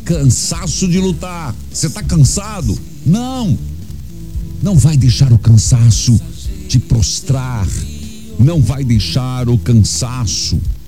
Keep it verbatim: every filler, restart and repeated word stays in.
cansaço de lutar. Você está cansado? Não. Não vai deixar o cansaço te prostrar. Não vai deixar o cansaço